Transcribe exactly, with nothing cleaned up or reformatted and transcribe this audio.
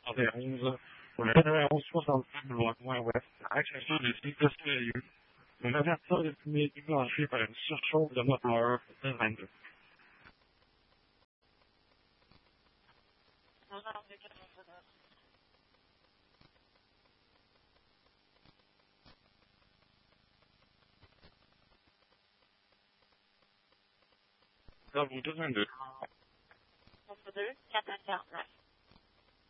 envers onze, pour le onze soixante-sept boulevard Ouest, à accession de Saint-Eustache-Lieu. Un avertisseur de fumée déclenché par une surchauffe de moteur de vingt-deux. Bravo deux vingt-deux. Entre deux, quatre à quarante-neuf.